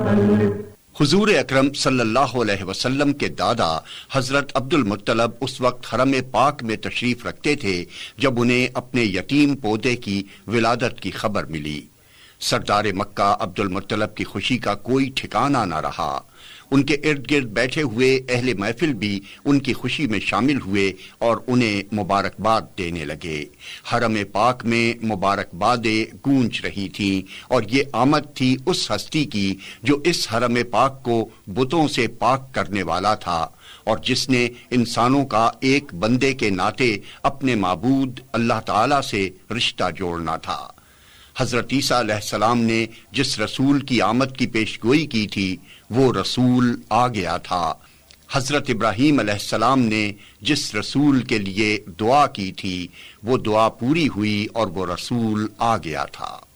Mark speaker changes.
Speaker 1: हुजूर अकरम सल्लल्लाहु अलैहि वसल्लम के दादा हजरत अब्दुल मुत्तलब उस वक्त हरम पाक में तशरीफ रखते थे जब उन्हें अपने यतीम पोते की विलादत की खबर मिली। सरदार मक्का अब्दुल मुत्तलब की खुशी का कोई ठिकाना न रहा। उनके इर्द गिर्द बैठे हुए अहले महफिल भी उनकी खुशी में शामिल हुए और उन्हें मुबारकबाद देने लगे। हरम पाक में मुबारकबादें गूंज रही थीं और ये आमद थी उस हस्ती की जो इस हरम पाक को बुतों से पाक करने वाला था और जिसने इंसानों का एक बंदे के नाते अपने माबूद अल्लाह ताला से रिश्ता जोड़ना था। हजरत ईसा अलैहिस्सलाम ने जिस रसूल की आमद की पेशगोई की थी वो रसूल आ गया था। हजरत इब्राहीम अलैहिस्सलाम ने जिस रसूल के लिए दुआ की थी वो दुआ पूरी हुई और वो रसूल आ गया था।